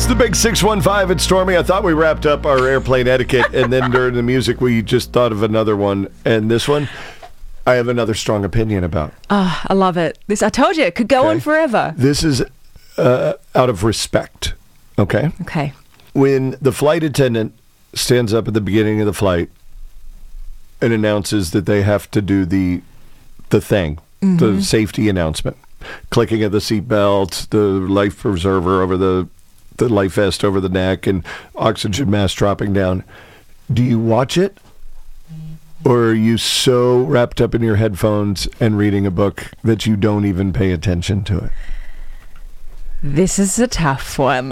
the big 615 at Stormy. I thought we wrapped up our airplane etiquette, and then during the music, we just thought of another one. And this one, I have another strong opinion about. Oh, I love it. This, I told you, it could go on forever. This is out of respect, okay? Okay. When the flight attendant stands up at the beginning of the flight and announces that they have to do the thing, the safety announcement, clicking of the seatbelt, the life preserver over the life vest over the neck, and oxygen mask dropping down. Do you watch it? Or are you so wrapped up in your headphones and reading a book that you don't even pay attention to it? This is a tough one.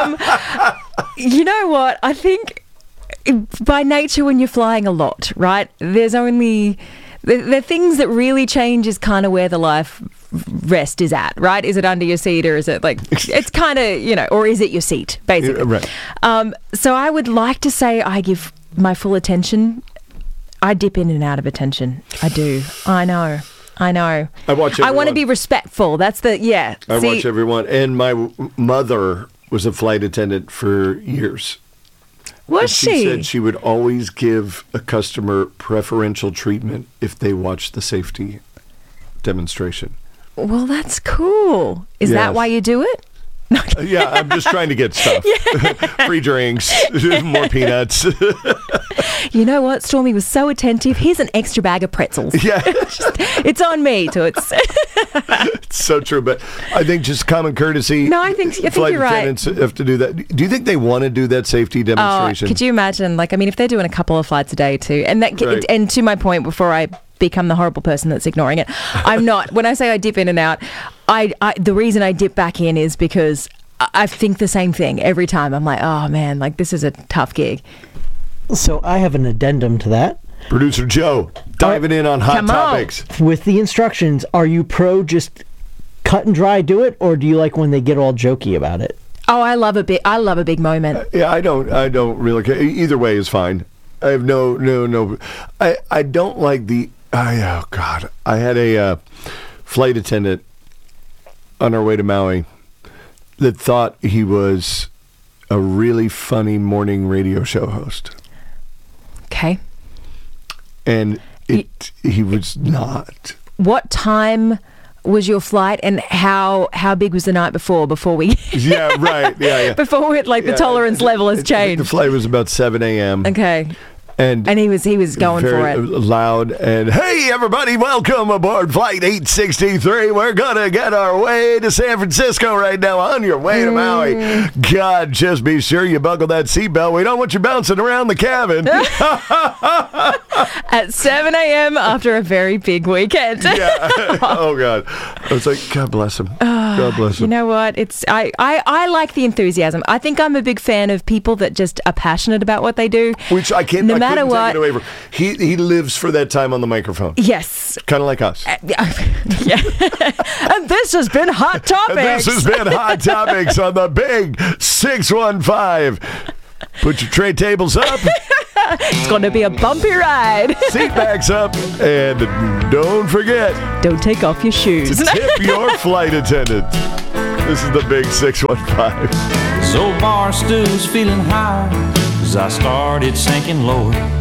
You know what? I think by nature when you're flying a lot, right, there's only... The things that really change is kind of where the life rest is at, right? Is it under your seat, or is it like, it's kind of, you know, or is it your seat, basically? Right. So I would like to say I give my full attention. I dip in and out of attention. I do. I know. I watch everyone. I want to be respectful. That's the, yeah. I watch everyone. And my mother was a flight attendant for years. Was she said she would always give a customer preferential treatment if they watched the safety demonstration. Well, that's cool. Is that why you do it? Yeah, I'm just trying to get stuff. Free drinks, more peanuts. You know what? Stormy was so attentive. Here's an extra bag of pretzels. Yeah. It's on me, Toots. It's so true, but I think just common courtesy. No, I think flight you're right. attendants have to do that. Do you think they want to do that safety demonstration? Could you imagine? Like, I mean, if they're doing a couple of flights a day too, and that, Right. and to my point before I become the horrible person that's ignoring it, I'm not. When I say I dip in and out, the reason I dip back in is because I think the same thing every time. I'm like, oh man, like this is a tough gig. So I have an addendum to that. Producer Joe, diving in on hot topics. With the instructions, are you pro just cut and dry do it, or do you like when they get all jokey about it? Oh, I love a big moment. Yeah, I don't really care. Either way is fine. I have no. I don't like the. Oh God! I had a flight attendant on our way to Maui that thought he was a really funny morning radio show host. Okay. And he was not. What time was your flight, and how big was the night before we... Yeah, right. Yeah. Before the tolerance level has changed. The flight was about 7 a.m. Okay. And he was going for it. Loud and, hey, everybody, welcome aboard Flight 863. We're going to get our way to San Francisco right now on your way to Maui. God, just be sure you buckle that seatbelt. We don't want you bouncing around the cabin. At 7 a.m. after a very big weekend. Yeah. Oh, God. I was like, God bless him. God bless him. You know what? I like the enthusiasm. I think I'm a big fan of people that just are passionate about what they do. Which I can't. No matter what. Take it away from. He lives for that time on the microphone. Yes. Kind of like us. Yeah. And this has been Hot Topics. This has been Hot Topics on the big 615. Put your tray tables up. It's going to be a bumpy ride. Seat backs up. And don't forget. Don't take off your shoes. To tip your flight attendant. This is the big 615. This old bar stew's feeling high as I started sinking lower.